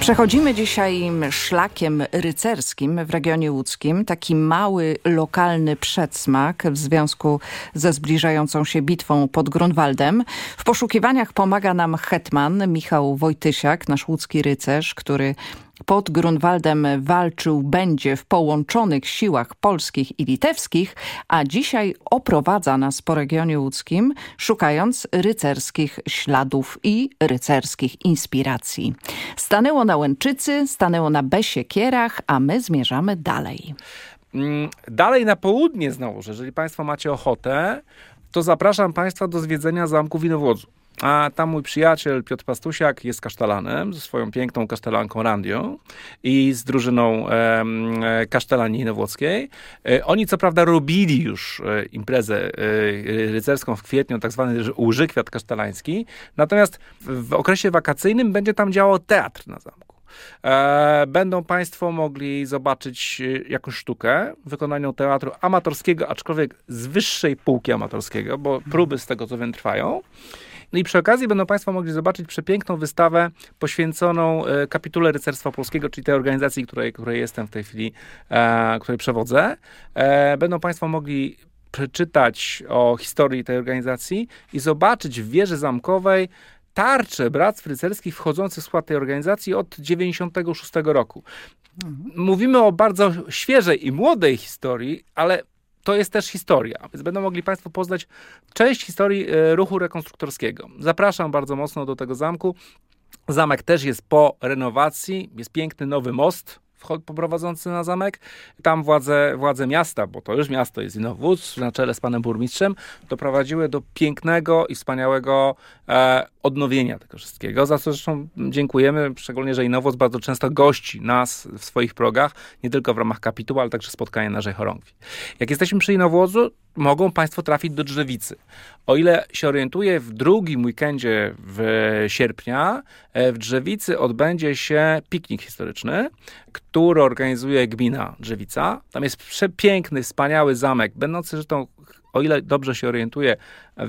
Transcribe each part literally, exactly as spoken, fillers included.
Przechodzimy dzisiaj szlakiem rycerskim w regionie łódzkim. Taki mały, lokalny przedsmak w związku ze zbliżającą się bitwą pod Grunwaldem. W poszukiwaniach pomaga nam hetman Michał Wojtysiak, nasz łódzki rycerz, który pod Grunwaldem walczył będzie w połączonych siłach polskich i litewskich, a dzisiaj oprowadza nas po regionie łódzkim, szukając rycerskich śladów i rycerskich inspiracji. Stanęło na Łęczycy, stanęło na Besiekierach, a my zmierzamy dalej. Dalej na południe znowu, jeżeli Państwo macie ochotę, to zapraszam Państwa do zwiedzenia zamku w Inowłodzu. A tam mój przyjaciel Piotr Pastusiak jest kasztelanem ze swoją piękną kasztelanką Randią i z drużyną e, kasztelanii inowłockiej. E, oni co prawda robili już e, imprezę e, rycerską w kwietniu, tak zwany Łyżykwiat kasztelański, natomiast w, w okresie wakacyjnym będzie tam działał teatr na zamku. E, będą Państwo mogli zobaczyć jakąś sztukę w wykonaniu teatru amatorskiego, aczkolwiek z wyższej półki amatorskiego, bo próby z tego co wiem trwają. No i przy okazji będą Państwo mogli zobaczyć przepiękną wystawę poświęconą e, kapitule rycerstwa polskiego, czyli tej organizacji, której, której jestem w tej chwili, e, której przewodzę. E, będą Państwo mogli przeczytać o historii tej organizacji i zobaczyć w wieży zamkowej tarcze bractw rycerskich wchodzących w skład tej organizacji od dziewięćdziesiątego szóstego roku. Mhm. Mówimy o bardzo świeżej i młodej historii, ale to jest też historia, więc będą mogli Państwo poznać część historii ruchu rekonstruktorskiego. Zapraszam bardzo mocno do tego zamku. Zamek też jest po renowacji, jest piękny nowy most poprowadzący na zamek. Tam władze, władze miasta, bo to już miasto jest Inowłódz, na czele z panem burmistrzem, doprowadziły do pięknego i wspaniałego e, odnowienia tego wszystkiego, za co zresztą dziękujemy, szczególnie, że Inowłódz bardzo często gości nas w swoich progach, nie tylko w ramach kapituły, ale także spotkania naszej chorągwi. Jak jesteśmy przy Inowłodzu, mogą Państwo trafić do Drzewicy. O ile się orientuję, w drugim weekendzie w sierpnia w Drzewicy odbędzie się piknik historyczny, który organizuje gmina Drzewica. Tam jest przepiękny, wspaniały zamek, będący zresztą, o ile dobrze się orientuję,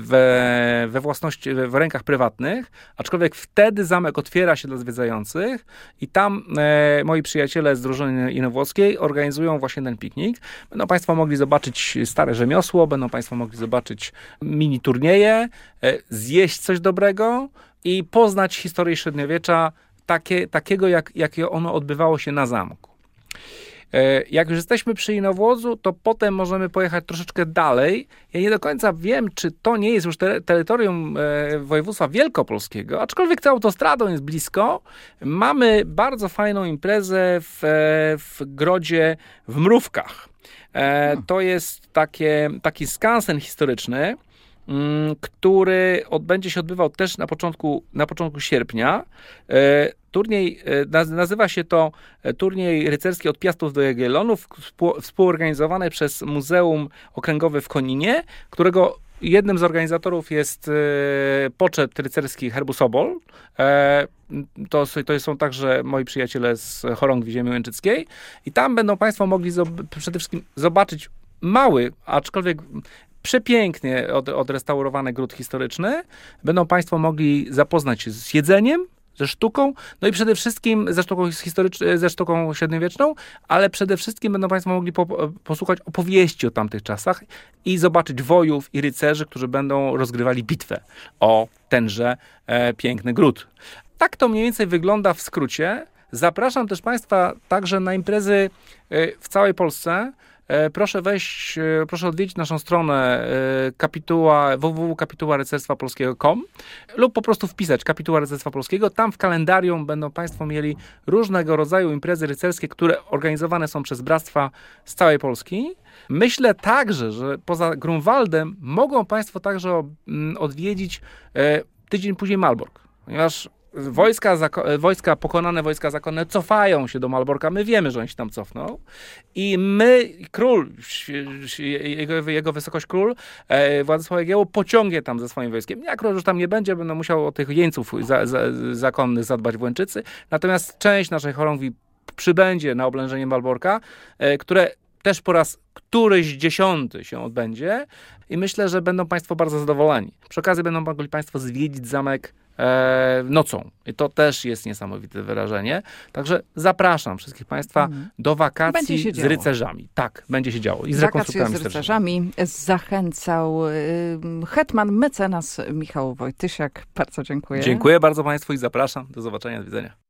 we, we własności, w rękach prywatnych, aczkolwiek wtedy zamek otwiera się dla zwiedzających i tam e, moi przyjaciele z drużyny inowłockiej organizują właśnie ten piknik. Będą Państwo mogli zobaczyć stare rzemiosło, będą Państwo mogli zobaczyć mini turnieje, e, zjeść coś dobrego i poznać historię średniowiecza takie, takiego, jak, jakie ono odbywało się na zamku. Jak już jesteśmy przy Inowłodzu, to potem możemy pojechać troszeczkę dalej. Ja nie do końca wiem, czy to nie jest już te- terytorium e, województwa wielkopolskiego, aczkolwiek tą autostradą jest blisko. Mamy bardzo fajną imprezę w, e, w Grodzie w Mrówkach. E, to jest takie, taki skansen historyczny, który odbędzie się odbywał też na początku, na początku sierpnia. Turniej, nazywa się to Turniej Rycerski od Piastów do Jagiellonów, współorganizowany przez Muzeum Okręgowe w Koninie, którego jednym z organizatorów jest poczet rycerski herbu Sobol. To, to są także moi przyjaciele z chorągwi ziemi łęczyckiej. I tam będą Państwo mogli zob- przede wszystkim zobaczyć mały, aczkolwiek przepięknie od, odrestaurowany gród historyczny. Będą Państwo mogli zapoznać się z jedzeniem, ze sztuką, no i przede wszystkim ze sztuką historyczną, ze sztuką średniowieczną, ale przede wszystkim będą Państwo mogli po, posłuchać opowieści o tamtych czasach i zobaczyć wojów i rycerzy, którzy będą rozgrywali bitwę o tenże e, piękny gród. Tak to mniej więcej wygląda w skrócie. Zapraszam też Państwa także na imprezy e, w całej Polsce. Proszę wejść, proszę odwiedzić naszą stronę kapituła, w w w kropka kapituła rycerstwa polskiego kropka com lub po prostu wpisać Kapituła Rycerstwa Polskiego. Tam w kalendarium będą Państwo mieli różnego rodzaju imprezy rycerskie, które organizowane są przez bractwa z całej Polski. Myślę także, że poza Grunwaldem mogą Państwo także odwiedzić tydzień później Malbork, ponieważ Wojska, wojska, pokonane wojska zakonne cofają się do Malborka. My wiemy, że oni się tam cofną. I my, król, jego, jego wysokość król, Władysław Jagiełło, pociągnie tam ze swoim wojskiem. Jak już tam nie będzie, będą musiał o tych jeńców za, za, zakonnych zadbać w Łęczycy. Natomiast część naszej chorągwi przybędzie na oblężenie Malborka, które też po raz któryś dziesiąty się odbędzie. I myślę, że będą Państwo bardzo zadowoleni. Przy okazji będą mogli Państwo zwiedzić zamek e, nocą. I to też jest niesamowite wyrażenie. Także zapraszam wszystkich państwa mm. do wakacji z rycerzami. Tak, będzie się działo. I z rekonstruktami z rycerzami zachęcał y, hetman mecenas Michał Wojtysiak. Bardzo dziękuję. Dziękuję bardzo państwu i zapraszam. Do zobaczenia, do widzenia.